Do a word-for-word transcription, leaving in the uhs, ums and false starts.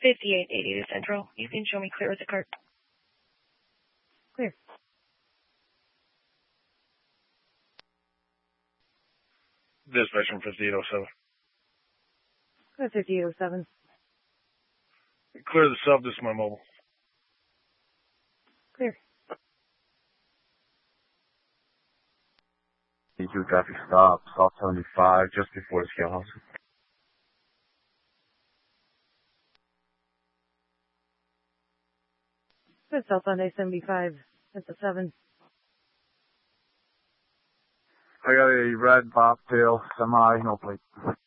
fifty-eight eighty to Central. You can show me clear with the cart. Clear. Dispatch from fifty-eight oh seven. Clear fifty-eight oh seven. Clear the sub, this is my mobile. Clear. D two traffic stop, South seventy-five, just before the scale house. Clear South on A seventy-five. That's a seven. I got a red bobtail semi, no plate.